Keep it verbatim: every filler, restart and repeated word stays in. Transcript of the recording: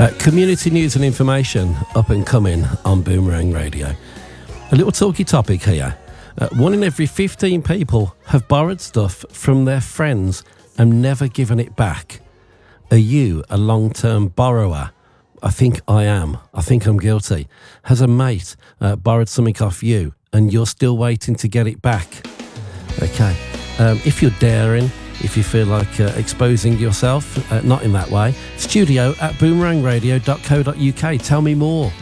Uh, community news and information up and coming on Boomerang Radio. A little talky topic here. Uh, one in every fifteen people have borrowed stuff from their friends and never given it back. Are you a long-term borrower? I think I am. I think I'm guilty. Has a mate uh, borrowed something off you and you're still waiting to get it back? Okay. Um, if you're daring, if you feel like uh, exposing yourself, uh, not in that way, studio at boomerang radio dot co dot uk. Tell me more.